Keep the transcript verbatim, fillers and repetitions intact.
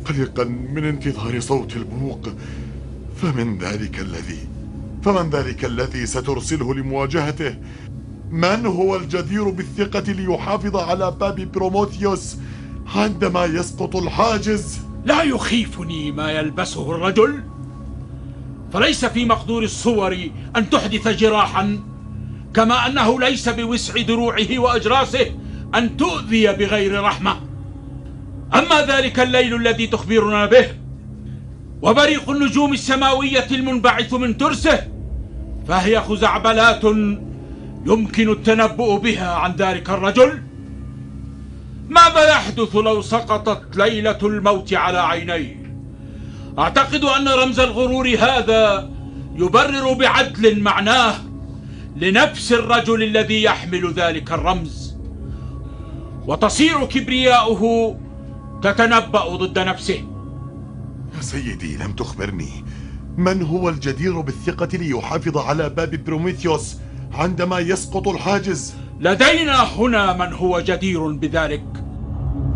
قلقا من انتظار صوت البوق. فمن ذلك الذي فمن ذلك الذي سترسله لمواجهته؟ من هو الجدير بالثقة ليحافظ على باب بروميثيوس عندما يسقط الحاجز؟ لا يخيفني ما يلبسه الرجل، فليس في مقدور الصور أن تحدث جراحا، كما أنه ليس بوسع دروعه وأجراسه أن تؤذي بغير رحمة. أما ذلك الليل الذي تخبرنا به وبريق النجوم السماوية المنبعث من ترسه، فهي خزعبلات يمكن التنبؤ بها عن ذلك الرجل. ماذا يحدث لو سقطت ليلة الموت على عينيه؟ أعتقد أن رمز الغرور هذا يبرر بعدل معناه لنفس الرجل الذي يحمل ذلك الرمز، وتصير كبرياؤه تتنبأ ضد نفسه. يا سيدي، لم تخبرني من هو الجدير بالثقة ليحافظ على باب بروميثيوس عندما يسقط الحاجز؟ لدينا هنا من هو جدير بذلك،